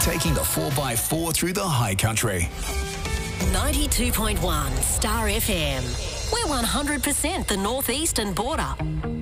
taking the 4x4 through the high country. 92.1 Star FM. We're 100% the northeastern border.